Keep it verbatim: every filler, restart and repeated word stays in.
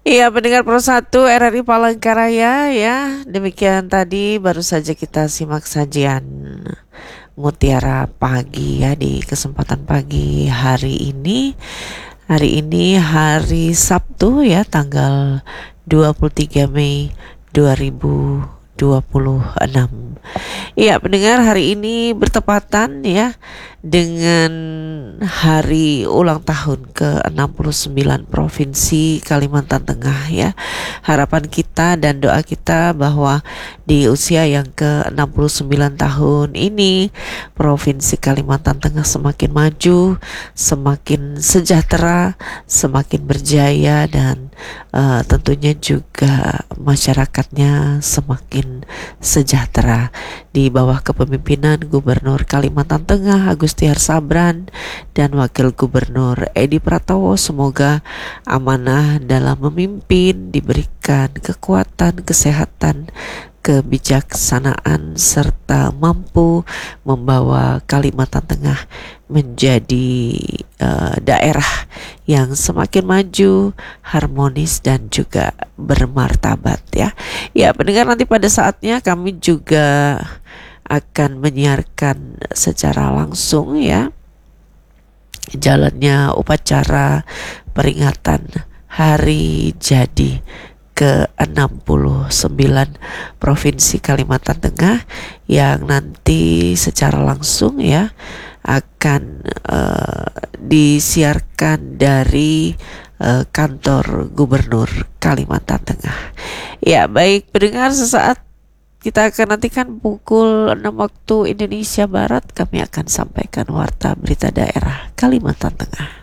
Iya, pendengar Pro satu R R I Palangkaraya ya. Demikian tadi baru saja kita simak sajian Mutiara Pagi ya di kesempatan pagi hari ini. Hari ini hari Sabtu ya, tanggal dua puluh tiga Mei dua ribu dua puluh enam. Iya, pendengar, hari ini bertepatan ya dengan hari ulang tahun ke enam puluh sembilan Provinsi Kalimantan Tengah ya. Harapan kita dan doa kita bahwa di usia yang ke enam puluh sembilan tahun ini Provinsi Kalimantan Tengah semakin maju, semakin sejahtera, semakin berjaya, dan uh, tentunya juga masyarakatnya semakin sejahtera di bawah kepemimpinan Gubernur Kalimantan Tengah Agustiar Sabran dan Wakil Gubernur Edi Pratowo. Semoga amanah dalam memimpin diberikan kekuatan, kesehatan, kebijaksanaan, serta mampu membawa Kalimantan Tengah menjadi uh, daerah yang semakin maju, harmonis, dan juga bermartabat ya. Ya, pendengar, nanti pada saatnya kami juga akan menyiarkan secara langsung ya jalannya upacara peringatan Hari Jadi ke enam puluh sembilan Provinsi Kalimantan Tengah yang nanti secara langsung ya akan uh, disiarkan dari uh, kantor Gubernur Kalimantan Tengah. Ya, baik pendengar, sesaat kita akan nantikan pukul enam waktu Indonesia Barat kami akan sampaikan warta berita daerah Kalimantan Tengah.